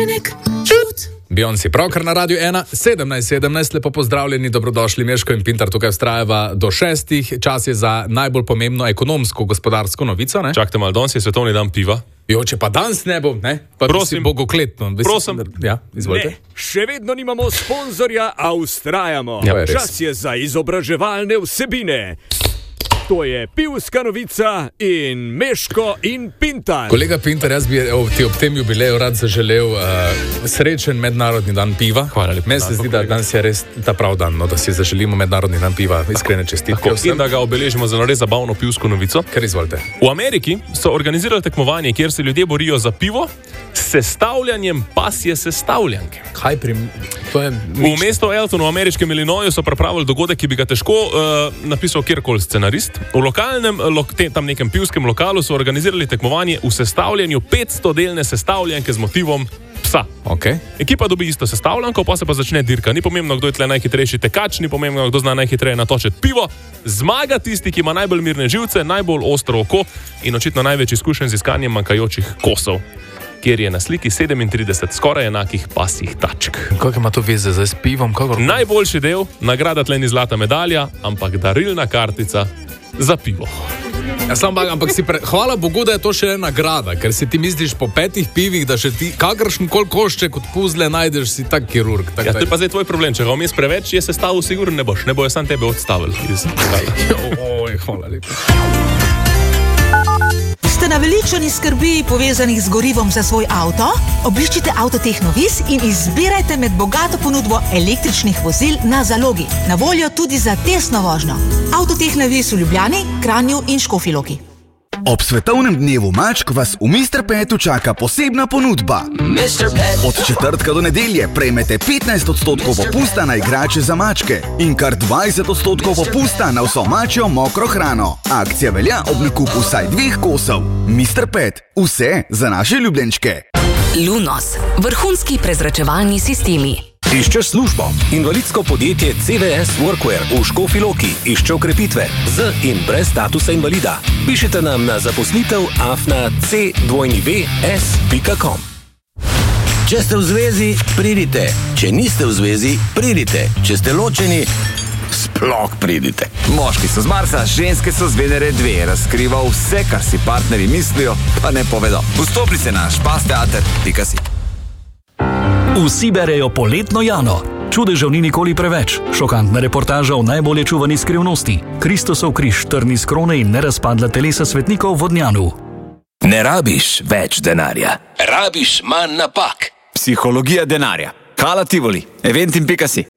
še nek čut. Beyoncé, pravkar na Radiu 1, 17:17, lepo pozdravljeni, dobrodošli, Meško in Pintar tukaj vztrajava do 6. Čas je za najbolj pomembno ekonomsko, gospodarsko novico, ne? Čakajte malo, danes je svetovni dan piva. Jo, če pa danes ne bo, ne? Pa prosim, bogokletno. Prosim. Ja, izvolite. Ne, še vedno nimamo sponzorja, a vztrajamo. Ja, je čas je za izobraževalne vsebine. To je pivska novica in Meško in Pintar. Kolega Pintar, jaz bi ti ob tem jubileju rad zaželel srečen mednarodni dan piva. Hvala lepa. Meni se zdi, da danes je res ta prav dan, no, da si zaželimo mednarodni dan piva. Iskrene čestitke. In da ga obeležimo za res zabavno pivsko novico. Ker izvolite. V Ameriki so organizirali tekmovanje, kjer se ljudje borijo za pivo s sestavljanjem pasje sestavljanke. Kaj V mestu Elton v ameriškem Illinoisu so pripravili dogodek, ki bi ga težko napisal kjerkoli scenarist. V lokalnem, tam nekem pivskem lokalu so organizirali tekmovanje v sestavljanju 500-delne sestavljanke z motivom psa. Okay. Ekipa dobi isto sestavljanko, pa se pa začne dirka. Ni pomembno, kdo je tle najhitrejši tekač, ni pomembno, kdo zna najhitreje natočiti pivo. Zmaga tisti, ki ima najbolj mirne živce, najbolj ostro oko in očitno največ izkušenj z iskanjem manjkajočih kosov, kjer je na sliki 37 skoraj enakih pasjih tačk. Kako ima to veze z pivom? Najboljši del, nagrada tle ni zlata medalja, ampak darilna kartica za pivo. Ja, ampak hvala Bogu, da je to še nagrada, ker si ti misliš po 5 pivih, da še ti kakršenkoli košček od puzle najdeš, si tak kirurg. Ja, to je pa zdaj tvoj problem, če ga vmes preveč, je sestavil sigurno ne boš, ne bojo sam tebe odstavili. Hvala lepa. Ste naveličani skrbi povezanih z gorivom za svoj avto? Obiščite Avtotehnovis in izbirajte med bogato ponudbo električnih vozil na zalogi. Na voljo tudi za testno vožnjo. Avtotehnovis v Ljubljani, Kranju in Škofji Loki. Ob svetovnem dnevu mačk vas v Mr. Petu čaka posebna ponudba. Od četrtka do nedelje prejmete 15% popusta na igrače za mačke in kar 20% popusta na vso mačjo mokro hrano. Akcija velja ob nakupu vsaj 2 kosov. Mr. Pet, vse za naše ljubljenčke. Lunos, vrhunski prezračevalni sistemi. Iščeš službo? Invalidsko podjetje CVS Workwear v Škofji Loki išče okrepitve z in brez statusa invalida. Pišite nam na zaposlitev@c2s.com. Če ste v zvezi, pridite. Če niste v zvezi, pridite. Če ste ločeni, sploh pridite. Moški so z Marsa, ženske so z Venere 2. Razkriva vse, kar si partnerji mislijo, pa ne povedo. Vstopnice na špasteater.si. Vsi berejo poletno Jano. Čudežev ni nikoli preveč. Šokantna reportaža o najbolje čuvani skrivnosti. Kristusov križ, trni s krone in nerazpadla telesa svetnikov v Vodnjanu. Ne rabiš več denarja. Rabiš manj napak. Psihologija denarja. Hala Tivoli, eventim.si.